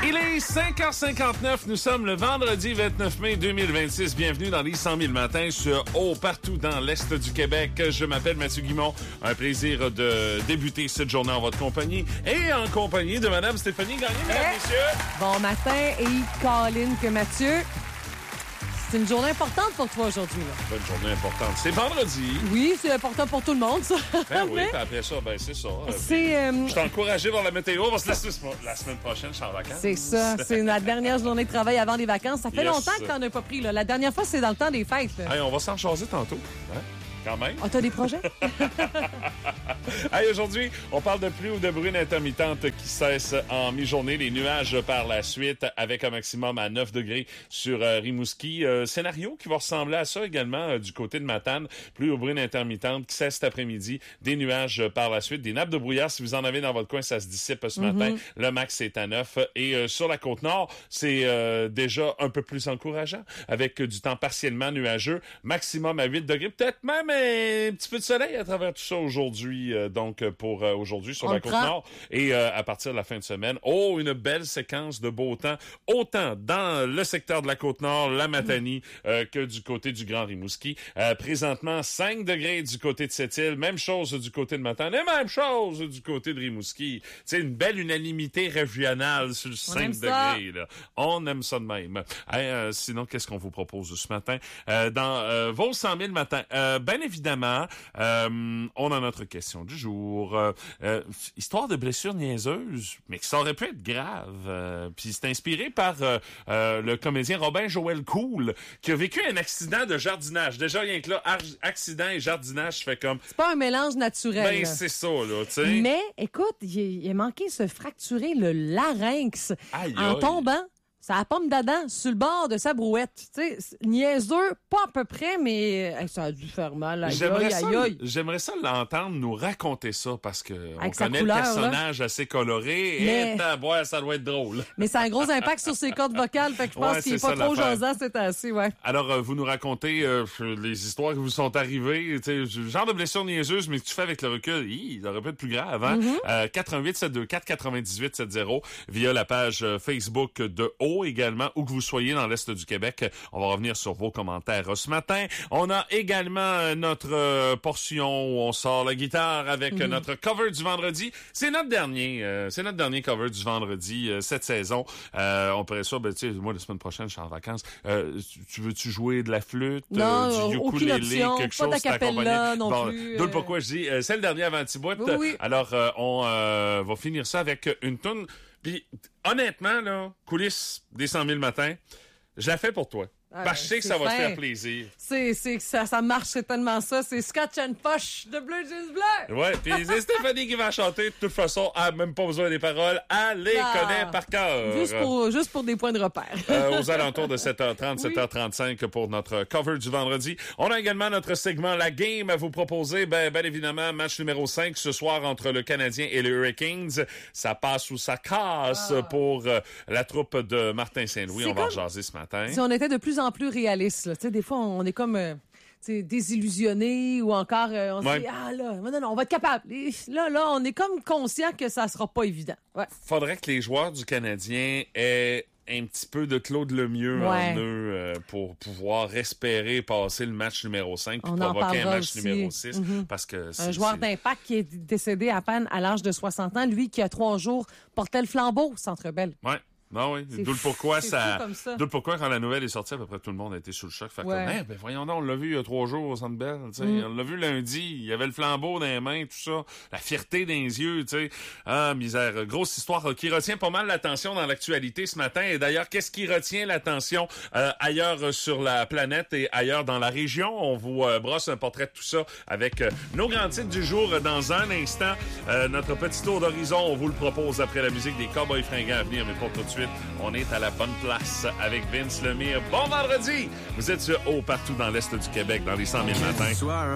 Il est 5h59, nous sommes le vendredi 29 mai 2026. Bienvenue dans les 100 000 matins sur partout dans l'Est du Québec. Je m'appelle Mathieu Guimond. Un plaisir de débuter cette journée en votre compagnie et en compagnie de Madame Stéphanie Gagné, mesdames, messieurs. Bon matin et Colin que Mathieu. C'est une journée importante pour toi aujourd'hui. Là. Une journée importante. C'est vendredi. Oui, c'est important pour tout le monde, ça. Ben oui, puis après ça, ben c'est ça. Je suis encouragé par la météo. On va se laisser la semaine prochaine, je suis en vacances. C'est ça. C'est la dernière journée de travail avant les vacances. Ça fait longtemps que t'en as pas pris. Là. La dernière fois, c'est dans le temps des fêtes. Hey, on va s'en chaser tantôt. Hein? Quand même. Ah, t'as des projets? Hey, aujourd'hui, on parle de pluie ou de bruine intermittente qui cesse en mi-journée. Les nuages par la suite avec un maximum à 9 degrés sur Rimouski. Scénario qui va ressembler à ça également du côté de Matane. Pluie ou bruine intermittente qui cesse cet après-midi. Des nuages par la suite. Des nappes de brouillard, si vous en avez dans votre coin, ça se dissipe ce matin. Le max est à 9. Et sur la Côte-Nord, c'est déjà un peu plus encourageant avec du temps partiellement nuageux. Maximum à 8 degrés. Peut-être même un petit peu de soleil à travers tout ça aujourd'hui, donc pour aujourd'hui sur la Côte-Nord. Et à partir de la fin de semaine, une belle séquence de beau temps, autant dans le secteur de la Côte-Nord, la Matanie, que du côté du Grand Rimouski. Présentement, 5 degrés du côté de Sept-Îles, même chose du côté de Matane, et même chose du côté de Rimouski. C'est une belle unanimité régionale sur le 5 degrés. Là. On aime ça de même. Sinon, qu'est-ce qu'on vous propose ce matin? Dans vos 100 000 matins, bien évidemment, on a notre question du jour. Histoire de blessure niaiseuse, mais que ça aurait pu être grave. Puis c'est inspiré par le comédien Robin Joël Cool, qui a vécu un accident de jardinage. Déjà, rien que là, accident et jardinage, je fais comme... C'est pas un mélange naturel. Ben, c'est ça, là, tu sais. Mais, écoute, il a manqué de se fracturer le larynx en tombant. Ça a pomme d'Adam sur le bord de sa brouette. Tu sais, niaiseux, pas à peu près, mais ça a dû faire mal. J'aimerais ça l'entendre nous raconter ça, parce que on connaît couleur, le personnage là. Assez coloré, et ça doit être drôle. Mais ça a un gros impact sur ses cordes vocales, fait que je pense qu'il est pas trop jasant, c'est assez, ouais. Alors, vous nous racontez les histoires qui vous sont arrivées, tu sais, genre de blessure niaiseuse, mais que tu fais avec le recul, ça aurait pu être plus grave, hein? 88-724-9870 via la page Facebook de également, où que vous soyez dans l'Est du Québec. On va revenir sur vos commentaires ce matin. On a également notre portion où on sort la guitare avec notre cover du vendredi. C'est notre dernier cover du vendredi cette saison. On pourrait ça, tu sais, moi, la semaine prochaine, je suis en vacances. Tu veux-tu jouer de la flûte, du ukulélé, quelque chose d'accompagné? Non plus. D'où pourquoi je dis, c'est le dernier avant Thibaut. Oui. Alors, on va finir ça avec une toune. Puis, honnêtement, là, coulisses des 100 000 matins, je la fais pour toi. Parce que je sais que ça va te faire plaisir. Ça marche, c'est tellement ça. C'est Scotch and Posh de Bleu Jeans Bleu. Ouais, puis c'est Stéphanie qui va chanter. De toute façon, elle n'a même pas besoin des paroles. Elle les connaît par cœur. Juste pour des points de repère. Aux alentours de 7h30, 7h35 pour notre cover du vendredi. On a également notre segment La Game à vous proposer. Ben évidemment, match numéro 5 ce soir entre le Canadien et les Hurricanes. Ça passe ou ça casse pour la troupe de Martin Saint-Louis. On va en jaser ce matin. Si on était de plus en plus réaliste, là. Tu sais, des fois, on est comme désillusionné ou encore on se dit non, on va être capable. Et là, on est comme conscient que ça sera pas évident. Ouais. Faudrait que les joueurs du Canadien aient un petit peu de Claude Lemieux en eux pour pouvoir espérer passer le match numéro 5 puis provoquer un match numéro 6 parce que un joueur d'impact qui est décédé à peine à l'âge de 60 ans, lui qui a 3 jours portait le flambeau au Centre Bell. Ouais. Non, oui. D'où le pourquoi quand la nouvelle est sortie, à peu près tout le monde a été sous le choc. Fait que, voyons donc, on l'a vu il y a 3 jours au Centre Bell, tu sais. On l'a vu lundi, il y avait le flambeau dans les mains, tout ça. La fierté dans les yeux, tu sais. Ah, misère. Grosse histoire qui retient pas mal l'attention dans l'actualité ce matin. Et d'ailleurs, qu'est-ce qui retient l'attention ailleurs sur la planète et ailleurs dans la région? On vous brosse un portrait de tout ça avec nos grands titres du jour dans un instant. Notre petit tour d'horizon, on vous le propose après la musique des Cowboys fringants à venir, mais pas tout de suite. On est à la bonne place avec Vince Lemire. Bon vendredi! Vous êtes sur partout dans l'Est du Québec, dans les 100 000 matins.